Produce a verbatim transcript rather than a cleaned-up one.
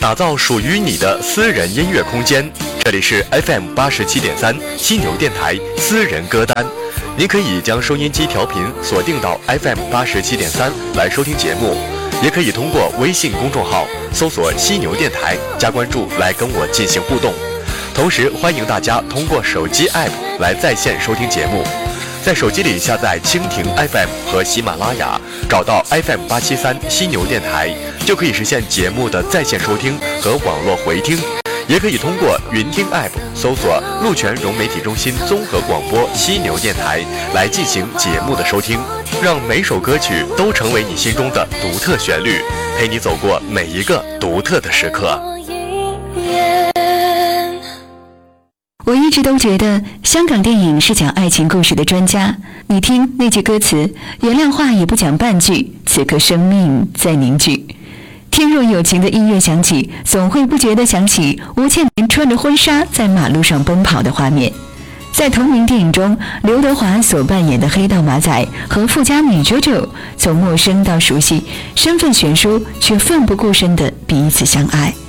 打造属于你的私人音乐空间。这里是 F M 八十七点三犀牛电台私人歌单，您可以将收音机调频锁定到 F M 八十七点三来收听节目，也可以通过微信公众号搜索犀牛电台加关注来跟我进行互动。同时欢迎大家通过手机 App 来在线收听节目，在手机里下载蜻蜓 F M 和喜马拉雅，找到 F M 八七三犀牛电台，就可以实现节目的在线收听和网络回听。也可以通过云听 App 搜索鹿泉融媒体中心综合广播犀牛电台来进行节目的收听，让每首歌曲都成为你心中的独特旋律，陪你走过每一个独特的时刻。 我一直都觉得香港电影是讲爱情故事的专家。你听那句歌词，原谅话也不讲半句，此刻生命在凝聚。天若有情的音乐响起，总会不觉得想起吴倩莲穿着婚纱在马路上奔跑的画面。在同名电影中，刘德华所扮演的黑道马仔和富家女九九从陌生到熟悉，身份悬殊却奋不顾身地彼此相爱。